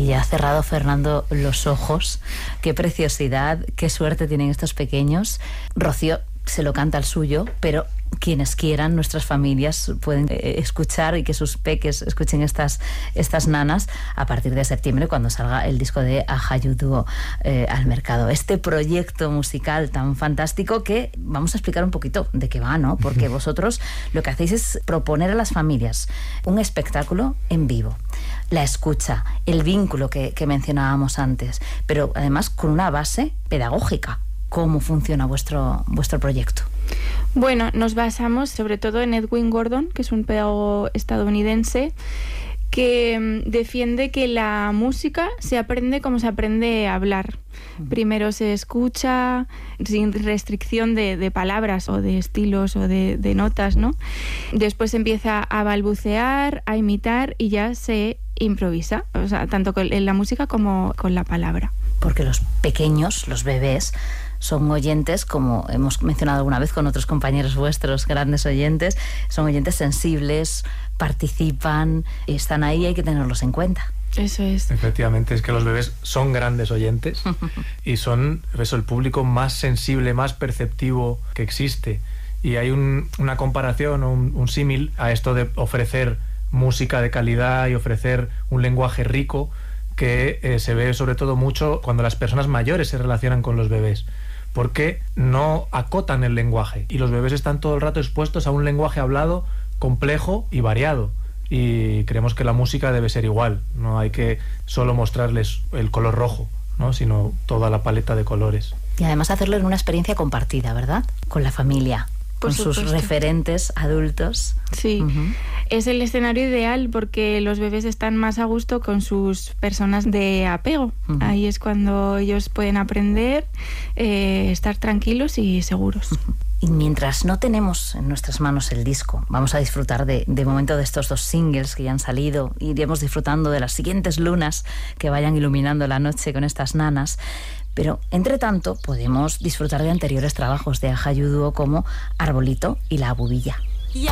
ya ha cerrado Fernando los ojos. Qué preciosidad, qué suerte tienen estos pequeños. Rocío se lo canta al suyo, pero quienes quieran, nuestras familias pueden escuchar y que sus peques escuchen estas nanas a partir de septiembre, cuando salga el disco de Ajayú Duo al mercado. Este proyecto musical tan fantástico que vamos a explicar un poquito de qué va, ¿no? Porque vosotros lo que hacéis es proponer a las familias un espectáculo en vivo, la escucha, el vínculo que mencionábamos antes, pero además con una base pedagógica. ¿Cómo funciona vuestro proyecto? Bueno, nos basamos sobre todo en Edwin Gordon, que es un pedagogo estadounidense que defiende que la música se aprende como se aprende a hablar. Primero se escucha sin restricción de palabras o de estilos o de notas, ¿no? Después se empieza a balbucear, a imitar y ya se improvisa, o sea, tanto en la música como con la palabra. Porque los pequeños, los bebés, son oyentes, como hemos mencionado alguna vez con otros compañeros vuestros, grandes oyentes, son oyentes sensibles, participan, están ahí, hay que tenerlos en cuenta. Eso es. Efectivamente, es que los bebés son grandes oyentes y son el público más sensible, más perceptivo que existe. Y hay una comparación o un símil a esto de ofrecer música de calidad y ofrecer un lenguaje rico que se ve sobre todo mucho cuando las personas mayores se relacionan con los bebés, porque no acotan el lenguaje y los bebés están todo el rato expuestos a un lenguaje hablado complejo y variado, y creemos que la música debe ser igual. No hay que solo mostrarles el color rojo, ¿no? Sino toda la paleta de colores. Y además hacerlo en una experiencia compartida, ¿verdad? Con la familia, con sus referentes adultos. Sí, es el escenario ideal porque los bebés están más a gusto con sus personas de apego. Ahí es cuando ellos pueden aprender, estar tranquilos y seguros. Y mientras no tenemos en nuestras manos el disco, vamos a disfrutar de momento de estos 2 singles que ya han salido. Iremos disfrutando de las siguientes lunas que vayan iluminando la noche con estas nanas. Pero, entre tanto, podemos disfrutar de anteriores trabajos de Ajayú Duo como Arbolito y La Abubilla.